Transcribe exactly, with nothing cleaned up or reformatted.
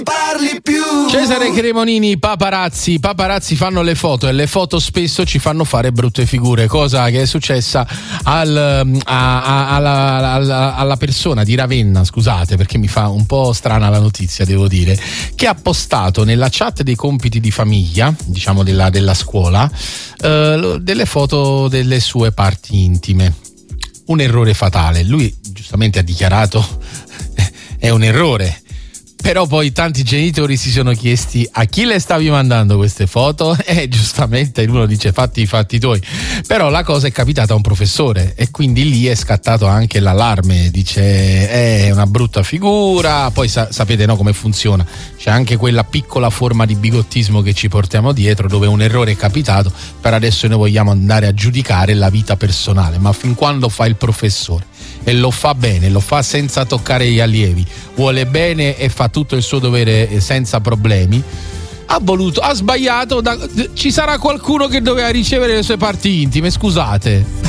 parli più. Cesare Cremonini, paparazzi. Paparazzi fanno le foto e le foto spesso ci fanno fare brutte figure, cosa che è successa al, a, a, alla, alla, alla persona di Ravenna, scusate perché mi fa un po' strana la notizia, devo dire, che ha postato nella chat dei compiti di famiglia, diciamo della, della scuola, eh, delle foto delle sue parti intime. Un errore fatale. Lui giustamente ha dichiarato è un errore. Però poi tanti genitori si sono chiesti a chi le stavi mandando queste foto e giustamente uno dice fatti i fatti tuoi. Però la cosa è capitata a un professore e quindi lì è scattato anche l'allarme, dice è una brutta figura, poi sa- sapete no come funziona, c'è anche quella piccola forma di bigottismo che ci portiamo dietro dove un errore è capitato, per adesso noi vogliamo andare a giudicare la vita personale, ma fin quando fa il professore e lo fa bene, lo fa senza toccare gli allievi, vuole bene e fa tutto il suo dovere senza problemi, ha voluto, ha sbagliato, da, ci sarà qualcuno che doveva ricevere le sue parti intime, scusate.